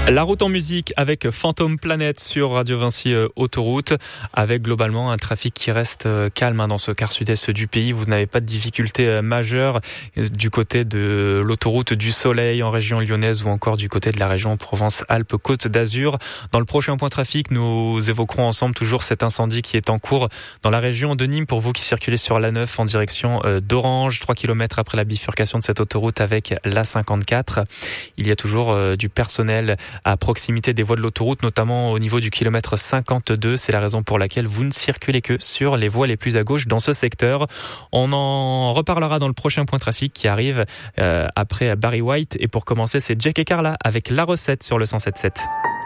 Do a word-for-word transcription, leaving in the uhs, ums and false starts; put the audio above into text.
La route en musique avec Phantom Planet sur Radio Vinci euh, Autoroute, avec globalement un trafic qui reste euh, calme hein, dans ce quart sud-est du pays. Vous n'avez pas de difficultés euh, majeures euh, du côté de l'autoroute du Soleil en région lyonnaise ou encore du côté de la région Provence-Alpes-Côte d'Azur. Dans le prochain point trafic, nous évoquerons ensemble toujours cet incendie qui est en cours dans la région de Nîmes pour vous qui circulez sur l'A neuf en direction euh, d'Orange, trois kilomètres après la bifurcation de cette autoroute avec l'A cinquante-quatre. Il y a toujours euh, du personnel à proximité des voies de l'autoroute, notamment au niveau du kilomètre cinquante-deux. C'est la raison pour laquelle vous ne circulez que sur les voies les plus à gauche dans ce secteur. On en reparlera dans le prochain point trafic qui arrive euh, après Barry White. Et pour commencer, c'est Jack et Carla avec La Recette sur le cent sept sept.